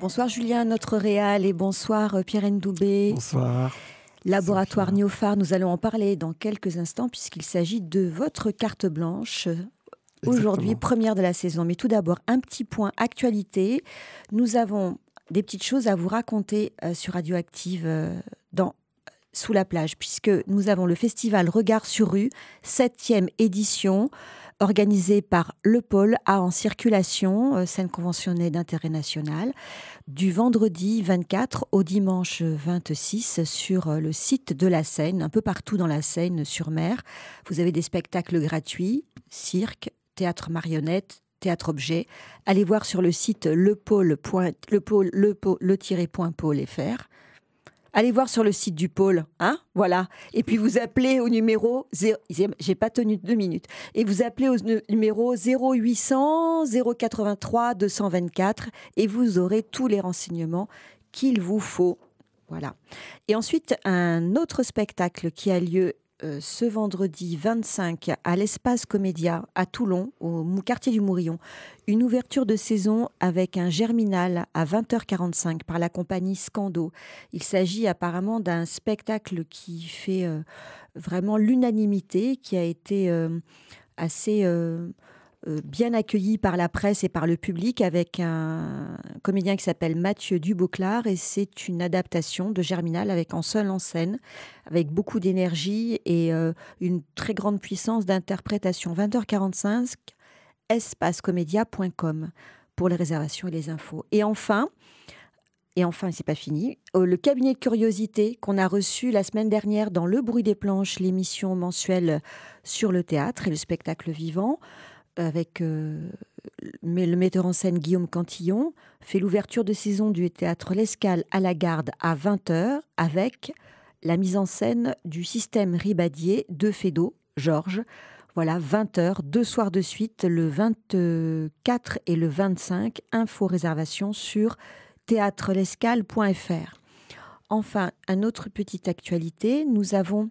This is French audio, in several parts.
Bonsoir Julien, notre réal, et bonsoir Pierre Ndoubé. Bonsoir. Laboratoire Sophia. Néophare, nous allons en parler dans quelques instants puisqu'il s'agit de votre carte blanche. Aujourd'hui, Exactement. première de la saison. Mais tout d'abord, un petit point actualité. Nous avons des petites choses à vous raconter sur Radioactive sous la plage, puisque nous avons le festival Regard sur rue, 7e édition, organisé par Le Pôle A en circulation, scène conventionnée d'intérêt national, du vendredi 24 au dimanche 26 sur le site de la Seine, un peu partout dans la Seine-sur-Mer. Vous avez des spectacles gratuits, cirque, théâtre marionnette, théâtre-objet. Allez voir sur le site le-pôle.fr. Allez voir sur le site du pôle, hein, voilà. Et puis vous appelez au numéro, j'ai pas tenu 2 minutes, et vous appelez au numéro 0800 083 224 et vous aurez tous les renseignements qu'il vous faut. Voilà. Et ensuite, un autre spectacle qui a lieu ce vendredi 25 à l'Espace Comédia à Toulon, au quartier du Mourillon. Une ouverture de saison avec un germinal à 20h45 par la compagnie Scando. Il s'agit apparemment d'un spectacle qui fait vraiment l'unanimité, qui a été assez bien accueilli par la presse et par le public, avec un comédien qui s'appelle Mathieu Duboclar, et c'est une adaptation de Germinal avec en seul en scène, avec beaucoup d'énergie et une très grande puissance d'interprétation. 20h45, espacecomédia.com pour les réservations et les infos. Et enfin, c'est pas fini, le cabinet de curiosité qu'on a reçu la semaine dernière dans Le Bruit des Planches, l'émission mensuelle sur le théâtre et le spectacle vivant, avec le metteur en scène Guillaume Cantillon, fait l'ouverture de saison du théâtre L'Escale à la Garde à 20h avec la mise en scène du système Ribadier de Fédo, Georges. Voilà, 20h, 2 soirs de suite, le 24 et le 25. Info réservation sur théâtrelescale.fr. Enfin, une autre petite actualité, nous avons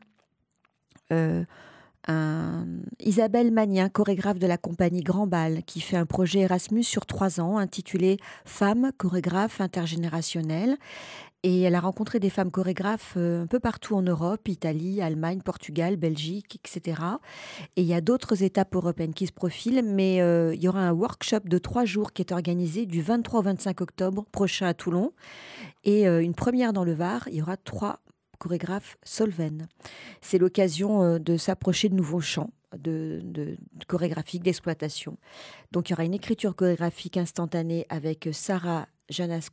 Isabelle Magnin, chorégraphe de la compagnie Grand Bal, qui fait un projet Erasmus sur 3 ans intitulé Femmes chorégraphes intergénérationnelles. Et elle a rencontré des femmes chorégraphes un peu partout en Europe, Italie, Allemagne, Portugal, Belgique, etc. Et il y a d'autres étapes européennes qui se profilent, mais il y aura un workshop de 3 jours qui est organisé du 23 au 25 octobre prochain à Toulon. Et une première dans le Var, il y aura 3 chorégraphe Solven. C'est l'occasion de s'approcher de nouveaux champs de chorégraphique, d'exploitation. Donc il y aura une écriture chorégraphique instantanée avec Sarah